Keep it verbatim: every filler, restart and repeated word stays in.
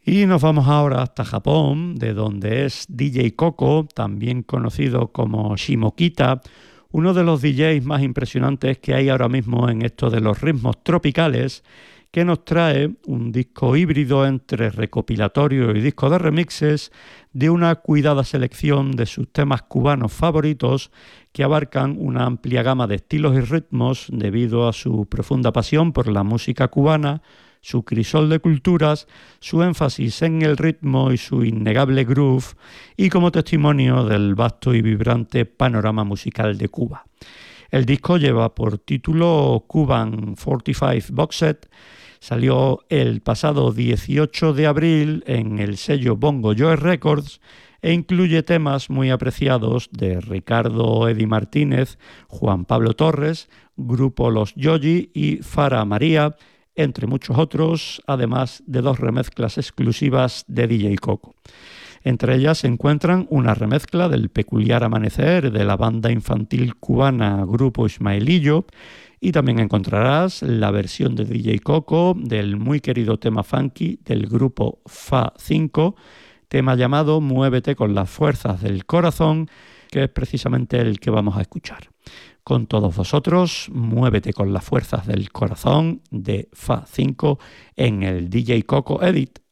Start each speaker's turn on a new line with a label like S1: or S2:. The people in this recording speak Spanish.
S1: Y nos vamos ahora hasta Japón, de donde es D J Coco, también conocido como Shimokita, uno de los D Js más impresionantes que hay ahora mismo en esto de los ritmos tropicales, que nos trae un disco híbrido entre recopilatorio y disco de remixes de una cuidada selección de sus temas cubanos favoritos que abarcan una amplia gama de estilos y ritmos debido a su profunda pasión por la música cubana, su crisol de culturas, su énfasis en el ritmo y su innegable groove, y como testimonio del vasto y vibrante panorama musical de Cuba. El disco lleva por título Cuban cuarenta y cinco Box Set, salió el pasado dieciocho de abril en el sello Bongo Joe Records e incluye temas muy apreciados de Ricardo Eddy Martínez, Juan Pablo Torres, Grupo Los Yoyi y Fara María, entre muchos otros, además de dos remezclas exclusivas de D J Coco. Entre ellas se encuentran una remezcla del Peculiar Amanecer de la banda infantil cubana Grupo Ismaelillo, y también encontrarás la versión de D J Coco del muy querido tema funky del grupo Fa cinco, tema llamado Muévete con las fuerzas del corazón, que es precisamente el que vamos a escuchar. Con todos vosotros, Muévete con las fuerzas del corazón de Fa cinco en el D J Coco Edit.